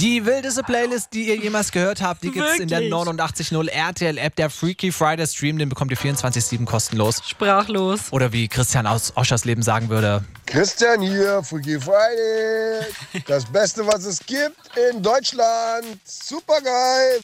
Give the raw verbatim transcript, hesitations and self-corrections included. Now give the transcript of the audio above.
Die wildeste Playlist, die ihr jemals gehört habt, die gibt's in der Wirklich? neunundachtzig null R T L-App. Der Freaky Friday Stream, den bekommt ihr vierundzwanzig sieben kostenlos. Sprachlos. Oder wie Christian aus Oschersleben sagen würde: Christian hier, Freaky Friday. Das Beste, was es gibt in Deutschland. Super geil.